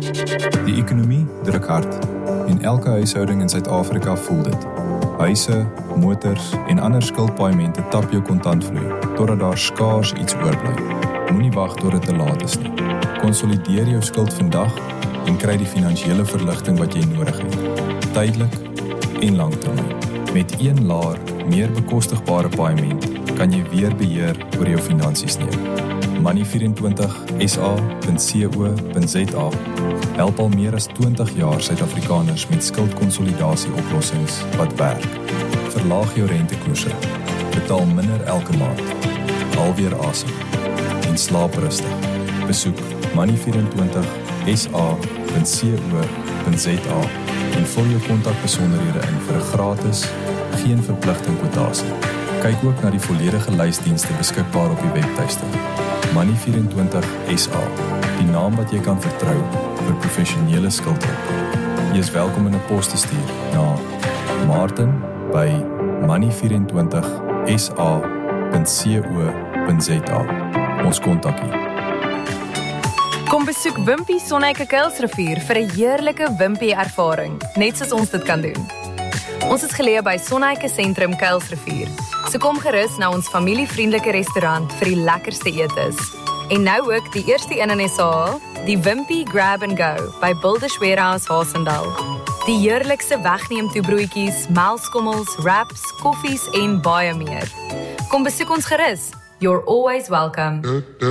Die ekonomie druk hard en elke huishouding in Suid-Afrika voel dit. Huise, motors en ander skuldpaaiemente tap jou kontantvloei totdat daar skaars iets oorbly. Moenie wag tot dit te laat is nie. Konsolideer jou skuld vandag en kry die finansiële verligting wat jy nodig het. Tydelik en langtermyn. Met een laer, meer bekostigbare paaiement kan jy weer beheer oor jou finansies neem. Money24sa.co.za help al meer as 20 jaar Suid-Afrikaners met skuldkonsolidasie oplossings wat werk. Verlaag jou rentekoerse, betaal minder elke maand, haal weer asem en slaap rustig. Besoek money24sa.co.za en vul jou kontakbesonderhede in vir 'n gratis, geen verpligting kwotasie. Kyk ook na die volledige lysdienste beskikbaar op die webtuiste. Money24sa, die naam wat jy kan vertrou vir professionele skuldhulp. Jy is welkom in 'n pos te stuur na martin@money24sa.co.za. Ons kontak u. Kom besoek Wimpy Sonneike Kuilsrivier vir 'n heerlike Wimpy ervaring, net soos ons dit kan doen. Ons is geleë by Sonneike Sentrum Kuilsrivier. So kom gerus na ons familievriendelike restaurant vir die lekkerste etes. En nou ook die eerste een in SA, die Wimpy Grab and Go by Builders Warehouse Haasendal. Die heerlikste wegneem toebroodjies, melkskommels, wraps, koffies en baie meer. Kom besoek ons gerus. You're always welcome.